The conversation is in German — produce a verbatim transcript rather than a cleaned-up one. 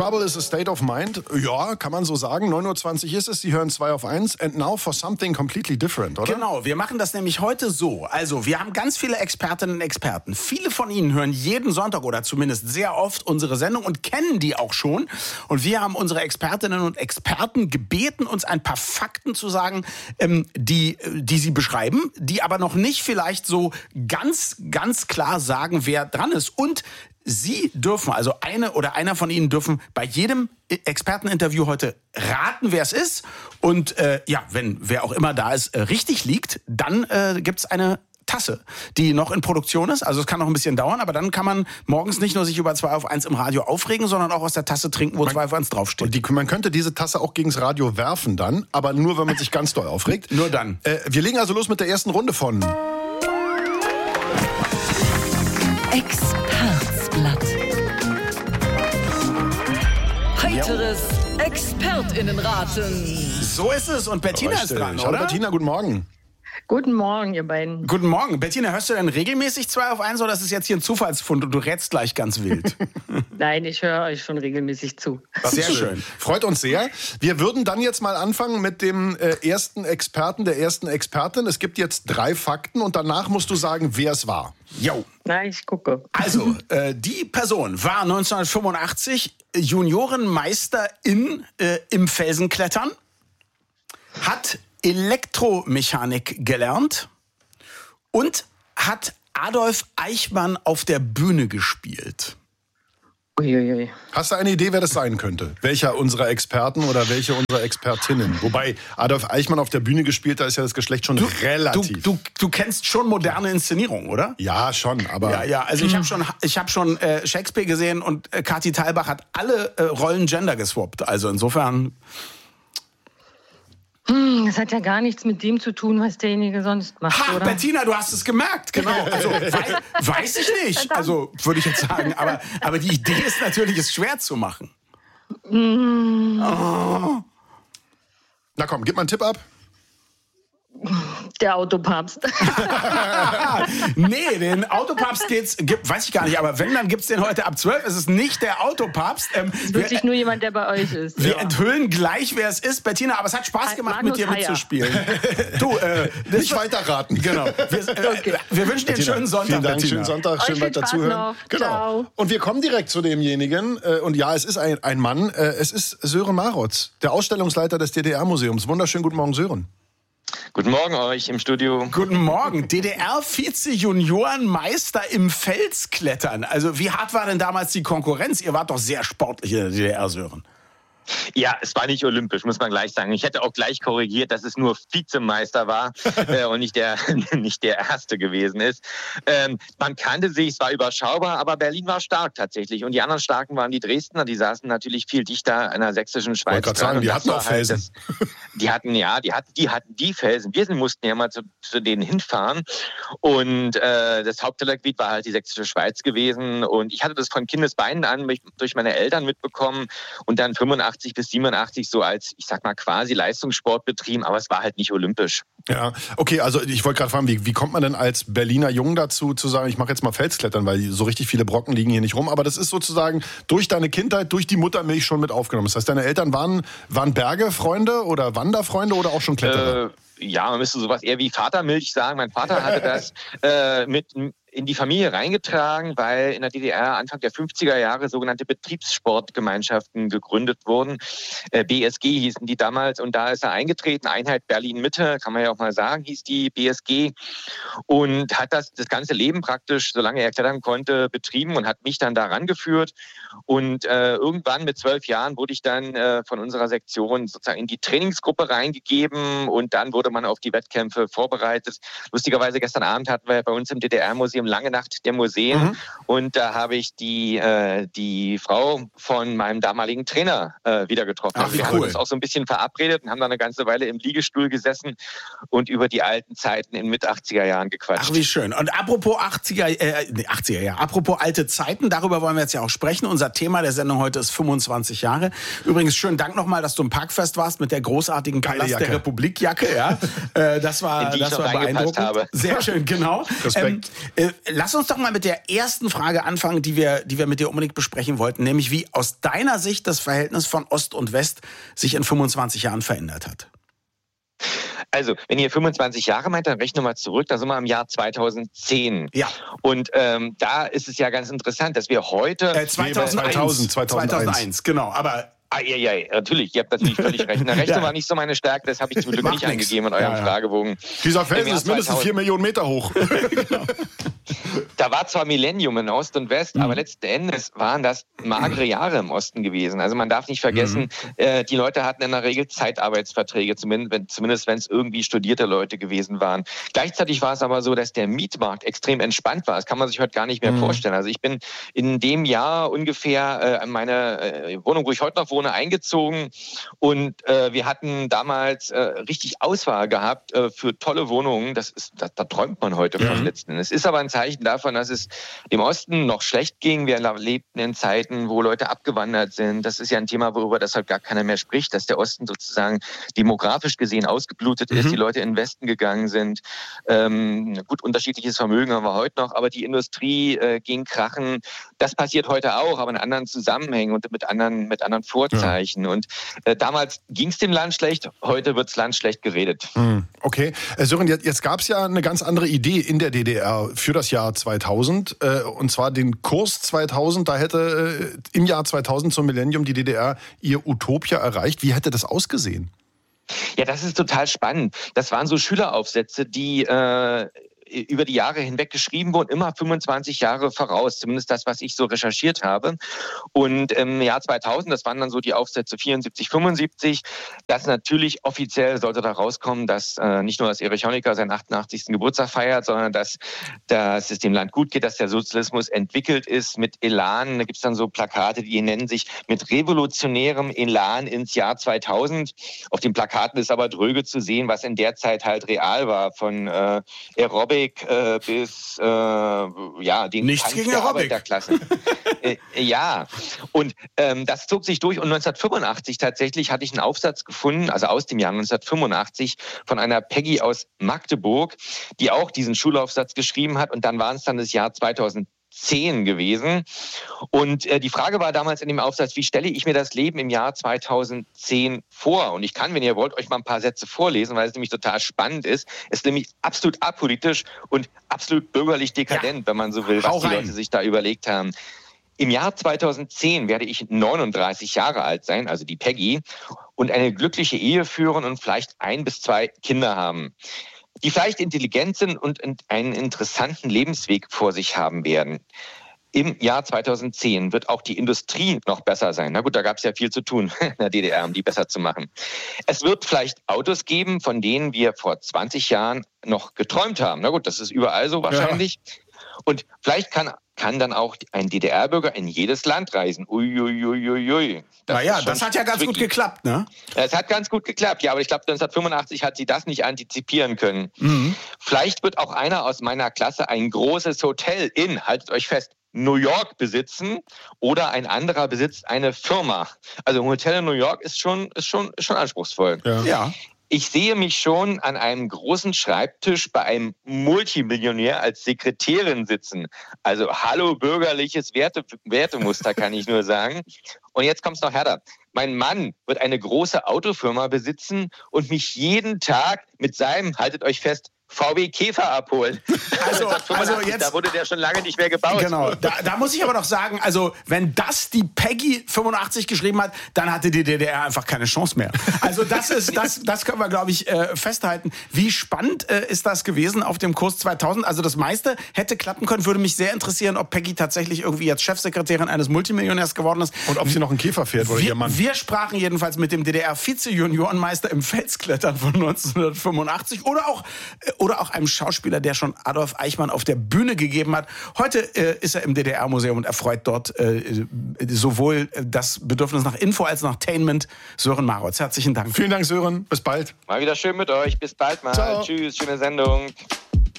Trouble is a state of mind. Ja, kann man so sagen. neun Uhr zwanzig ist es. Sie hören zwei auf eins. And now for something completely different, oder? Genau, wir machen das nämlich heute so. Also, wir haben ganz viele Expertinnen und Experten. Viele von Ihnen hören jeden Sonntag oder zumindest sehr oft unsere Sendung und kennen die auch schon. Und wir haben unsere Expertinnen und Experten gebeten, uns ein paar Fakten zu sagen, ähm, die, die sie beschreiben, die aber noch nicht vielleicht so ganz, ganz klar sagen, wer dran ist. Und Sie dürfen, also eine oder einer von Ihnen dürfen bei jedem Experteninterview heute raten, wer es ist. Und äh, ja, wenn wer auch immer da ist, äh, richtig liegt, dann äh, gibt's eine Tasse, die noch in Produktion ist. Also es kann noch ein bisschen dauern, aber dann kann man morgens nicht nur sich über zwei auf eins im Radio aufregen, sondern auch aus der Tasse trinken, wo man, zwei auf eins draufsteht. Und die, man könnte diese Tasse auch gegens Radio werfen dann, aber nur, wenn man sich ganz doll aufregt. Nur dann. Äh, wir legen also los mit der ersten Runde von Expertsblatt. Heiteres ExpertInnenraten. So ist es. Und Bettina Richtig. ist dran, Hallo oder? Bettina, guten Morgen. Guten Morgen, ihr beiden. Guten Morgen. Bettina, hörst du denn regelmäßig zwei auf eins oder ist es jetzt hier ein Zufallsfund und du rätst gleich ganz wild? Nein, ich höre euch schon regelmäßig zu. Sehr schön. Freut uns sehr. Wir würden dann jetzt mal anfangen mit dem äh, ersten Experten, der ersten Expertin. Es gibt jetzt drei Fakten und danach musst du sagen, wer es war. Jo. Na, ich gucke. Also, äh, die Person war neunzehnhundertfünfundachtzig Juniorenmeisterin äh, im Felsenklettern, hat Elektromechanik gelernt und hat Adolf Eichmann auf der Bühne gespielt. Uiuiui. Hast du eine Idee, wer das sein könnte? Welcher unserer Experten oder welche unserer Expertinnen? Wobei Adolf Eichmann auf der Bühne gespielt, da ist ja das Geschlecht schon Du, relativ. du, du kennst schon moderne Inszenierungen, oder? Ja, schon, aber... Ja, ja. Also ich habe schon, ich hab schon äh, Shakespeare gesehen und äh, Kathi Thalbach hat alle äh, Rollen Gender geswappt. Also insofern... Hm, das hat ja gar nichts mit dem zu tun, was derjenige sonst macht, Ha, oder? Bettina, du hast es gemerkt, genau. Also wei weiß ich nicht, also würde ich jetzt sagen. Aber, aber die Idee ist natürlich, es schwer zu machen. Mm. Oh. Na komm, gib mal einen Tipp ab. Der Autopapst. Nee, den Autopapst geht's, gibt, weiß ich gar nicht, aber wenn, dann gibt's den heute ab zwölf. Es ist nicht der Autopapst. Ähm, Das ist wirklich wir, nur jemand, der bei euch ist. wir Ja. enthüllen gleich, wer es ist, Bettina, aber es hat Spaß gemacht, Magnus mit dir Heyer. mitzuspielen. Du, äh, das Nicht weiter raten. Genau. Wir, äh, Okay. wir wünschen dir einen Bettina, schönen Sonntag, vielen Dank, Bettina. schönen Sonntag, Euch schön viel weiter Spaß zuhören. noch. Genau. Ciao. Und wir kommen direkt zu demjenigen. äh, Und ja, es ist ein, ein Mann. äh, Es ist Sören Marotz, der Ausstellungsleiter des D D R-Museums. Wunderschönen guten Morgen, Sören. Guten Morgen euch im Studio. Guten Morgen. D D R-Vize-Juniorenmeister im Felsklettern. Also wie hart war denn damals die Konkurrenz? Ihr wart doch sehr sportlich in der D D R, Sören. Ja, es war nicht olympisch, muss man gleich sagen. Ich hätte auch gleich korrigiert, dass es nur Vizemeister war äh, und nicht der, nicht der Erste gewesen ist. Ähm, man kannte sich, es war überschaubar, aber Berlin war stark tatsächlich. Und die anderen Starken waren die Dresdner, die saßen natürlich viel dichter an der sächsischen Schweiz. Ich wollte gerade sagen, die hatten auch Felsen. Halt das, die hatten, ja, die hatten, die hatten die Felsen. Wir mussten ja mal zu, zu denen hinfahren. Und äh, das Hauptgebiet war halt die sächsische Schweiz gewesen. Und ich hatte das von Kindesbeinen an mich, durch meine Eltern mitbekommen und dann fünfundachtzig bis siebenundachtzig so als, ich sag mal, quasi Leistungssport betrieben, aber es war halt nicht olympisch. Ja, okay, also ich wollte gerade fragen, wie, wie kommt man denn als Berliner Jung dazu, zu sagen, ich mache jetzt mal Felsklettern, weil so richtig viele Brocken liegen hier nicht rum, aber das ist sozusagen durch deine Kindheit, durch die Muttermilch schon mit aufgenommen. Das heißt, deine Eltern waren, waren Bergefreunde oder Wanderfreunde oder auch schon Kletterer? Äh, ja, man müsste sowas eher wie Vatermilch sagen. Mein Vater hatte das äh, mit in die Familie reingetragen, weil in der D D R Anfang der fünfziger Jahre sogenannte Betriebssportgemeinschaften gegründet wurden. Äh, B S G hießen die damals und da ist er eingetreten. Einheit Berlin-Mitte, kann man ja auch mal sagen, hieß die B S G und hat das das ganze Leben praktisch, solange er klettern konnte, betrieben und hat mich dann da rangeführt. Und äh, irgendwann mit zwölf Jahren wurde ich dann äh, von unserer Sektion sozusagen in die Trainingsgruppe reingegeben und dann wurde man auf die Wettkämpfe vorbereitet. Lustigerweise gestern Abend hatten wir bei uns im D D R-Museum Lange Nacht der Museen mhm. und da habe ich die, äh, die Frau von meinem damaligen Trainer äh, wieder getroffen. Ach, wie wir cool. haben uns auch so ein bisschen verabredet und haben dann eine ganze Weile im Liegestuhl gesessen und über die alten Zeiten in Mit-achtziger Jahren gequatscht. Ach, wie schön. Und apropos achtziger, äh, nee, achtziger Jahre, apropos alte Zeiten, darüber wollen wir jetzt ja auch sprechen. Unser Thema der Sendung heute ist fünfundzwanzig Jahre. Übrigens, schönen Dank nochmal, dass du im Parkfest warst mit der großartigen Palast der Republik-Jacke. Ja. Äh, das war, in die das ich war noch reingepasst beeindruckend. habe. Sehr schön, genau. Respekt. Ähm, äh, äh, lass uns doch mal mit der ersten Frage anfangen, die wir, die wir mit dir unbedingt besprechen wollten, nämlich wie aus deiner Sicht das Verhältnis von Ost und West sich in fünfundzwanzig Jahren verändert hat. Also, wenn ihr fünfundzwanzig Jahre meint, dann rechnen wir mal zurück, da sind wir im Jahr zweitausendzehn. Ja. Und ähm, da ist es ja ganz interessant, dass wir heute... Äh, zweitausendeins. zweitausend, zweitausendeins. zweitausendeins, genau, aber... Ah, ja, ja, natürlich, ihr habt natürlich völlig recht. Eine Rechnung Ja. war nicht so meine Stärke, das habe ich zum Glück Macht nicht nix. angegeben in eurem Ja, ja. Fragebogen. Dieser Felsen Im Jahr ist mindestens zweitausend. vier Millionen Meter hoch. Da war zwar Millennium in Ost und West, Mhm. aber letzten Endes waren das magere Jahre im Osten gewesen. Also man darf nicht vergessen, Mhm. äh, die Leute hatten in der Regel Zeitarbeitsverträge, zumindest wenn zumindest wenn es irgendwie studierte Leute gewesen waren. Gleichzeitig war es aber so, dass der Mietmarkt extrem entspannt war. Das kann man sich heute gar nicht mehr Mhm. vorstellen. Also ich bin in dem Jahr ungefähr äh, in meine äh, Wohnung, wo ich heute noch wohne, eingezogen und äh, wir hatten damals äh, richtig Auswahl gehabt äh, für tolle Wohnungen. Das ist, da, da träumt man heute von letzten Endes. Es ist aber ein Zeichen davon, dass es dem Osten noch schlecht ging. Wir lebten in Zeiten, wo Leute abgewandert sind. Das ist ja ein Thema, worüber deshalb gar keiner mehr spricht, dass der Osten sozusagen demografisch gesehen ausgeblutet ist, Mhm. die Leute in den Westen gegangen sind. Ähm, gut, unterschiedliches Vermögen haben wir heute noch, aber die Industrie äh, ging krachen. Das passiert heute auch, aber in anderen Zusammenhängen und mit anderen, mit anderen Vorzeichen. Und äh, damals ging es dem Land schlecht, heute wird das Land schlecht geredet. Hm, okay. Äh, Sören, jetzt, jetzt gab es ja eine ganz andere Idee in der D D R für das Jahr zweitausend. Äh, und zwar den Kurs zweitausend. Da hätte äh, im Jahr zweitausend zum Millennium die D D R ihr Utopia erreicht. Wie hätte das ausgesehen? Ja, das ist total spannend. Das waren so Schüleraufsätze, die äh, über die Jahre hinweg geschrieben wurden, immer fünfundzwanzig Jahre voraus, zumindest das, was ich so recherchiert habe. Und im Jahr zweitausend, das waren dann so die Aufsätze vierundsiebzig, fünfundsiebzig, das natürlich offiziell sollte da rauskommen, dass äh, nicht nur, dass Erich Honecker seinen achtundachtzigsten Geburtstag feiert, sondern dass, dass es dem Land gut geht, dass der Sozialismus entwickelt ist mit Elan. Da gibt es dann so Plakate, die nennen sich mit revolutionärem Elan ins Jahr zweitausend. Auf den Plakaten ist aber dröge zu sehen, was in der Zeit halt real war, von äh, Aerobic äh, bis äh, ja, den Nichts Kampf gegen der Aerobic. Arbeiterklasse. äh, ja, und ähm, das zog sich durch und neunzehnhundertfünfundachtzig tatsächlich hatte ich einen Aufsatz gefunden, also aus dem Jahr neunzehnhundertfünfundachtzig von einer Peggy aus Magdeburg, die auch diesen Schulaufsatz geschrieben hat und dann waren es dann das Jahr zweitausendzehn gewesen. Und äh, die Frage war damals in dem Aufsatz, wie stelle ich mir das Leben im Jahr zweitausendzehn vor? Und ich kann, wenn ihr wollt, euch mal ein paar Sätze vorlesen, weil es nämlich total spannend ist. Es ist nämlich absolut apolitisch und absolut bürgerlich dekadent, ja, wenn man so will, was Hau die rein. Leute sich da überlegt haben. Im Jahr zweitausendzehn werde ich neununddreißig Jahre alt sein, also die Peggy, und eine glückliche Ehe führen und vielleicht ein bis zwei Kinder haben, die vielleicht intelligent sind und einen interessanten Lebensweg vor sich haben werden. Im Jahr zweitausendzehn wird auch die Industrie noch besser sein. Na gut, da gab es ja viel zu tun in der D D R, um die besser zu machen. Es wird vielleicht Autos geben, von denen wir vor zwanzig Jahren noch geträumt haben. Na gut, das ist überall so wahrscheinlich. Ja. Und vielleicht kann, kann dann auch ein D D R-Bürger in jedes Land reisen. Uiuiuiui. Ui, ui. Naja, das hat ja ganz tricky. gut geklappt, ne? Es hat ganz gut geklappt, ja, aber ich glaube, neunzehnhundertfünfundachtzig hat sie das nicht antizipieren können. Mhm. Vielleicht wird auch einer aus meiner Klasse ein großes Hotel in, haltet euch fest, New York besitzen oder ein anderer besitzt eine Firma. Also ein Hotel in New York ist schon, ist schon, ist schon anspruchsvoll. Ja. ja. Ich sehe mich schon an einem großen Schreibtisch bei einem Multimillionär als Sekretärin sitzen. Also hallo bürgerliches Werte, Wertemuster, kann ich nur sagen. Und jetzt kommt's noch härter. Mein Mann wird eine große Autofirma besitzen und mich jeden Tag mit seinem, haltet euch fest, V W Käfer abholen. Also, also jetzt, da wurde der schon lange nicht mehr gebaut. Genau, da, da muss ich aber doch sagen, also wenn das die Peggy fünfundachtzig geschrieben hat, dann hatte die D D R einfach keine Chance mehr. Also das ist, das, das können wir, glaube ich, äh, festhalten. Wie spannend äh, ist das gewesen auf dem Kurs zweitausend? Also das meiste hätte klappen können. Würde mich sehr interessieren, ob Peggy tatsächlich irgendwie jetzt Chefsekretärin eines Multimillionärs geworden ist. Und ob sie noch einen Käfer fährt oder wir, ihr Mann. Wir sprachen jedenfalls mit dem D D R-Vize-Juniorenmeister im Felsklettern von neunzehnhundertfünfundachtzig oder auch äh, Oder auch einem Schauspieler, der schon Adolf Eichmann auf der Bühne gegeben hat. Heute äh, ist er im D D R-Museum und erfreut dort äh, sowohl das Bedürfnis nach Info als nach Tainment. Sören Marotz, herzlichen Dank. Vielen Dank, Sören. Bis bald. Mal wieder schön mit euch. Bis bald mal. Ciao. Tschüss, schöne Sendung.